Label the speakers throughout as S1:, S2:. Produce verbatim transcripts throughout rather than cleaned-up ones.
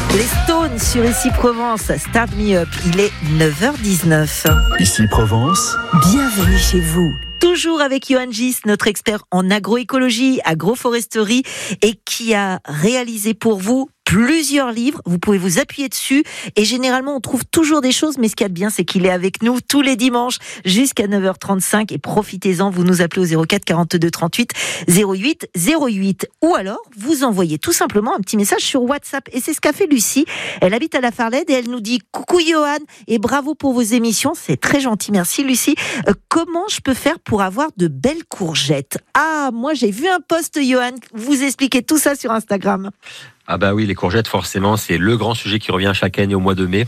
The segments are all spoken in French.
S1: Les Stones sur Ici Provence, Start Me Up, il est neuf heures dix-neuf.
S2: Ici Provence,
S1: bienvenue chez vous. Toujours avec Johan Gis, notre expert en agroécologie, agroforesterie, et qui a réalisé pour vous plusieurs livres. Vous pouvez vous appuyer dessus et généralement on trouve toujours des choses, mais ce qu'il y a de bien, c'est qu'il est avec nous tous les dimanches jusqu'à neuf heures trente-cinq et profitez-en, vous nous appelez au zéro quatre quarante-deux trente-huit zéro huit zéro huit ou alors vous envoyez tout simplement un petit message sur WhatsApp et c'est ce qu'a fait Lucie. Elle habite à la Farlède et elle nous dit coucou Johan et bravo pour vos émissions, c'est très gentil, merci Lucie. Euh, comment je peux faire pour avoir de belles courgettes? Ah, moi j'ai vu un post Johan, vous expliquez tout ça sur Instagram.
S3: Ah bah oui, les courgettes, forcément, c'est le grand sujet qui revient chaque année au mois de mai.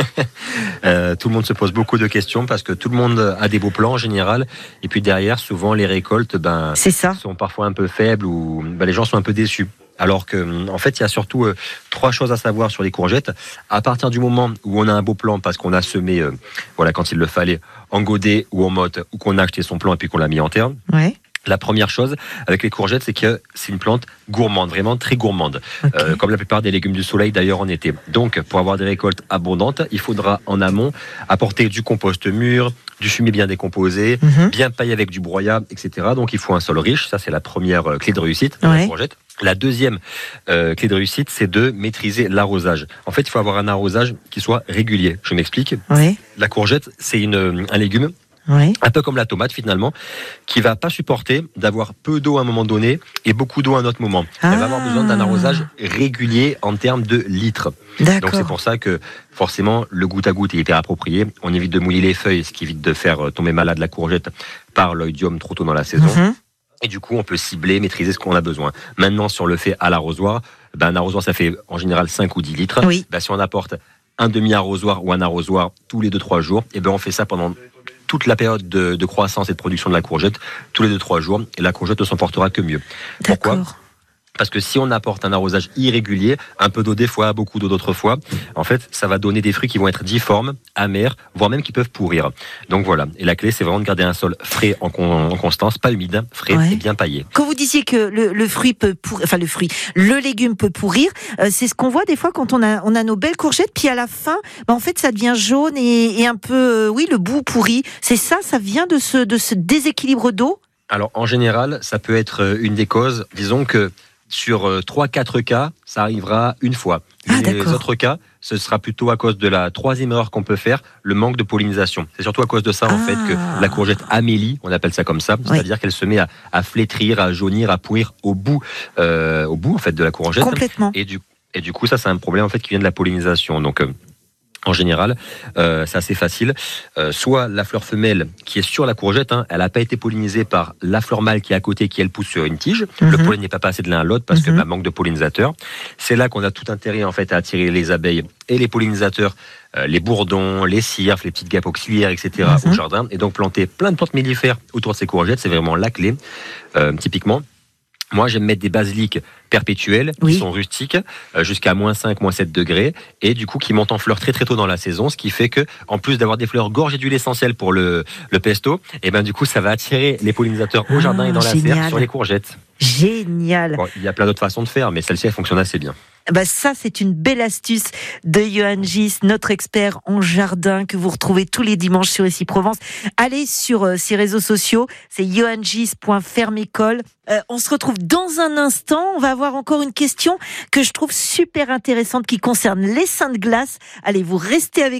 S3: euh, tout le monde se pose beaucoup de questions parce que tout le monde a des beaux plans en général. Et puis derrière, souvent, les récoltes ben,
S1: c'est ça.
S3: sont parfois un peu faibles ou ben, les gens sont un peu déçus. Alors que, en fait, il y a surtout euh, trois choses à savoir sur les courgettes. À partir du moment où on a un beau plan parce qu'on a semé, euh, voilà, quand il le fallait, en godet ou en motte, ou qu'on a acheté son plan et puis qu'on l'a mis en terre.
S1: Ouais.
S3: La première chose avec les courgettes, c'est que c'est une plante gourmande, vraiment très gourmande, okay. euh, comme la plupart des légumes du soleil d'ailleurs en été. Donc, pour avoir des récoltes abondantes, il faudra en amont apporter du compost mûr, du fumier bien décomposé, mm-hmm. bien paillé avec du broyat, et cetera. Donc, il faut un sol riche. Ça, c'est la première clé de réussite de ouais. la courgette. La deuxième euh, clé de réussite, c'est de maîtriser l'arrosage. En fait, il faut avoir un arrosage qui soit régulier. Je m'explique.
S1: Ouais.
S3: La courgette, c'est une, un légume.
S1: Oui.
S3: Un peu comme la tomate finalement, qui va pas supporter d'avoir peu d'eau à un moment donné et beaucoup d'eau à un autre moment. Ah. Elle va avoir besoin d'un arrosage régulier en termes de litres.
S1: D'accord.
S3: Donc c'est pour ça que forcément le goutte à goutte est hyper approprié. On évite de mouiller les feuilles, ce qui évite de faire tomber malade la courgette par l'oïdium trop tôt dans la saison. Mm-hmm. Et du coup on peut cibler, maîtriser ce qu'on a besoin. Maintenant si on le fait à l'arrosoir, ben, un arrosoir ça fait en général cinq ou dix litres.
S1: Oui.
S3: Ben, si on apporte un demi-arrosoir ou un arrosoir tous les deux trois jours, et ben on fait ça pendant toute la période de, de croissance et de production de la courgette, tous les deux trois jours, et la courgette ne s'en portera que mieux.
S1: D'accord.
S3: Pourquoi ? Parce que si on apporte un arrosage irrégulier, un peu d'eau des fois, beaucoup d'eau d'autres fois, en fait, ça va donner des fruits qui vont être difformes, amers, voire même qui peuvent pourrir. Donc voilà. Et la clé, c'est vraiment de garder un sol frais en, con, en constance, pas humide, frais ouais. et bien paillé.
S1: Quand vous disiez que le, le fruit peut pourrir, enfin le fruit, le légume peut pourrir, euh, c'est ce qu'on voit des fois quand on a, on a nos belles courgettes, puis à la fin, bah en fait, ça devient jaune et, et un peu, euh, oui, le bout pourri. C'est ça, ça vient de ce, de ce déséquilibre d'eau ?
S3: Alors, en général, ça peut être une des causes. Disons que sur trois à quatre cas, ça arrivera une fois.
S1: Ah,
S3: les
S1: d'accord.
S3: autres cas, ce sera plutôt à cause de la troisième erreur qu'on peut faire, le manque de pollinisation. C'est surtout à cause de ça, en
S1: ah.
S3: fait, que la courgette amélie, on appelle ça comme ça, c'est-à-dire oui. qu'elle se met à, à flétrir, à jaunir, à pourrir au bout, euh, au bout en fait, de la courgette.
S1: Complètement.
S3: Et du, et du coup, ça, c'est un problème en fait, qui vient de la pollinisation. Donc, euh, en général, euh, c'est assez facile. Euh, soit la fleur femelle qui est sur la courgette, hein, elle n'a pas été pollinisée par la fleur mâle qui est à côté, qui elle pousse sur une tige. Mm-hmm. Le pollen n'est pas passé de l'un à l'autre parce mm-hmm. que bah, manque de pollinisateurs. C'est là qu'on a tout intérêt en fait à attirer les abeilles et les pollinisateurs, euh, les bourdons, les cirfes, les petites guêpes auxiliaires, et cetera mm-hmm. au jardin. Et donc planter plein de plantes mellifères autour de ces courgettes, c'est vraiment la clé. Euh, typiquement. Moi, j'aime mettre des basiliques perpétuelles, oui. qui sont rustiques, euh, jusqu'à moins cinq, moins sept degrés, et du coup, qui montent en fleurs très très tôt dans la saison, ce qui fait que, en plus d'avoir des fleurs gorgées d'huile essentielle pour le, le pesto, et ben du coup, ça va attirer les pollinisateurs au jardin ah, et dans génial. La serre sur les courgettes.
S1: Génial.
S3: Bon, il y a plein d'autres façons de faire, mais celle-ci, elle fonctionne assez bien.
S1: Bah ça, c'est une belle astuce de Johan Gis, notre expert en jardin que vous retrouvez tous les dimanches sur Ici Provence. Allez sur euh, ses réseaux sociaux, c'est johan gis point fermecol. Euh, on se retrouve dans un instant. On va avoir encore une question que je trouve super intéressante qui concerne les seins de glace. Allez, vous restez avec